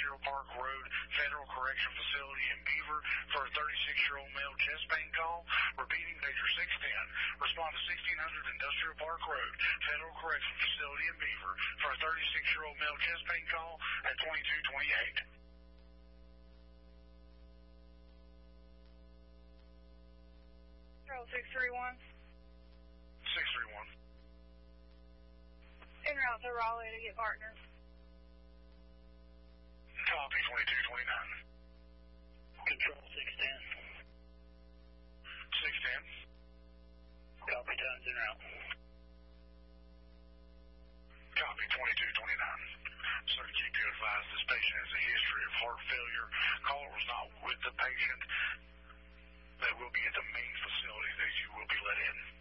Industrial Park Road Federal Correction Facility in Beaver for a 36-year-old male chest pain call. Repeating, pager 610. Respond to 1600 Industrial Park Road Federal Correction Facility in Beaver for a 36-year-old male chest pain call at 2228. 631. 631. En route to Raleigh to get partners. Copy, 2229. Control 610. 610. Copy, times en route. Copy, 2229. Sir, keep you advised this patient has a history of heart failure. Caller was not with the patient. They will be at the main facility that you will be let in.